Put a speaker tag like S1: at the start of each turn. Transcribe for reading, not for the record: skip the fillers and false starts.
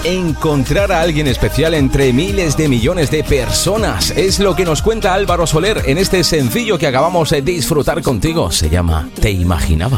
S1: encontrar a alguien especial entre miles de millones de personas. Es lo que nos cuenta Álvaro Soler en este sencillo que acabamos de disfrutar contigo. Se llama Te Imaginaba.